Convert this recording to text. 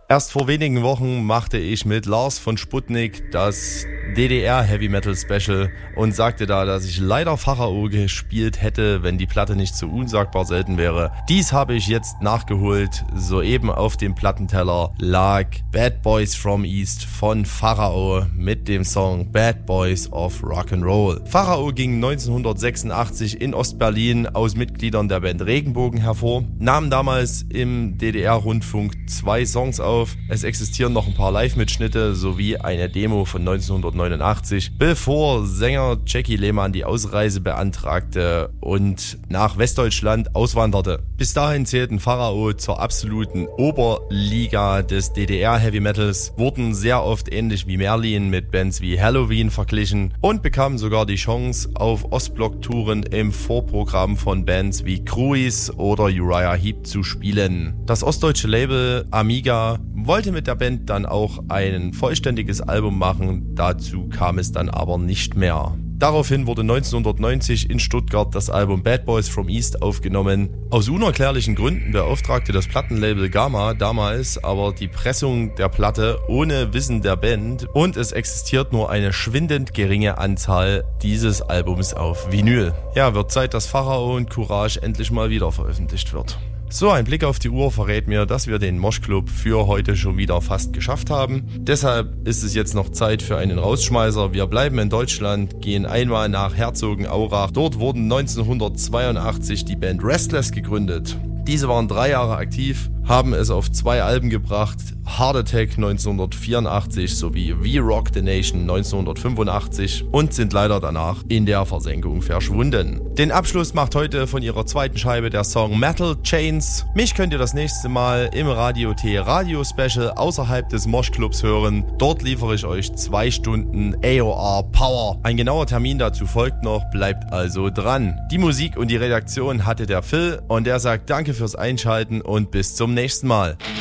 Erst vor wenigen Wochen machte ich mit Lars von Sputnik das DDR Heavy Metal Special und sagte da, dass ich leider Pharao gespielt hätte, wenn die Platte nicht so unsagbar selten wäre. Dies habe ich jetzt nachgeholt. Soeben auf dem Plattenteller lag Bad Boys from East von Pharao mit dem Song Bad Boys of Rock'n'Roll. Pharao ging 1986 in Ostberlin aus Mitgliedern der Band Regenbogen hervor, nahm damals im DDR-Rundfunk 2 Songs auf. Es existieren noch ein paar Live-Mitschnitte sowie eine Demo von 1989, bevor Sänger Jackie Lehmann die Ausreise beantragte und nach Westdeutschland auswanderte. Bis dahin zählten Pharao zur absoluten Oberliga des DDR-Heavy Metals, wurden sehr oft ähnlich wie Merlin mit Bands wie Halloween verglichen und bekamen sogar die Chance auf Ostblock-Touren im Vorprogramm von Bands wie Cruise oder Uriah Heep zu spielen. Das ostdeutsche Label Amiga wollte mit der Band dann auch ein vollständiges Album machen, dazu kam es dann aber nicht mehr. Daraufhin wurde 1990 in Stuttgart das Album Bad Boys from East aufgenommen. Aus unerklärlichen Gründen beauftragte das Plattenlabel Gamma damals aber die Pressung der Platte ohne Wissen der Band und es existiert nur eine schwindend geringe Anzahl dieses Albums auf Vinyl. Ja, wird Zeit, dass Pharao und Courage endlich mal wieder veröffentlicht wird. So, ein Blick auf die Uhr verrät mir, dass wir den Moshclub für heute schon wieder fast geschafft haben. Deshalb ist es jetzt noch Zeit für einen Rausschmeißer. Wir bleiben in Deutschland, gehen einmal nach Herzogenaurach. Dort wurden 1982 die Band Restless gegründet. Diese waren 3 Jahre aktiv, haben es auf 2 Alben gebracht, Heart Attack 1984 sowie We Rock the Nation 1985 und sind leider danach in der Versenkung verschwunden. Den Abschluss macht heute von ihrer zweiten Scheibe der Song Metal Chains. Mich könnt ihr das nächste Mal im Radio T Radio Special außerhalb des Moshclubs hören. Dort liefere ich euch 2 Stunden AOR Power. Ein genauer Termin dazu folgt noch, bleibt also dran. Die Musik und die Redaktion hatte der Phil und der sagt danke fürs Einschalten und bis zum nächsten Mal.